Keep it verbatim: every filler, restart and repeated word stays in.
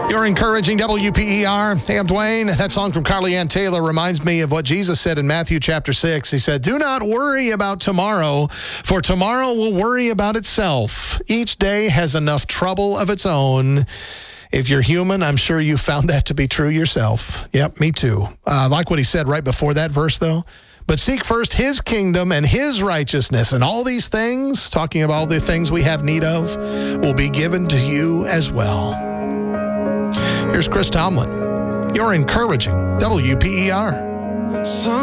You're encouraging W P E R. Hey, I'm Dwayne. That song from Carly Ann Taylor reminds me of what Jesus said in Matthew chapter six. He said, "Do not worry about tomorrow, for tomorrow will worry about itself. Each day has enough trouble of its own." If you're human, I'm sure you found that to be true yourself. Yep, me too. I uh, like what he said right before that verse, though. But seek first his kingdom and his righteousness, and all these things, talking about all the things we have need of, will be given to you as well. Here's Chris Tomlin. You're encouraging W P E R.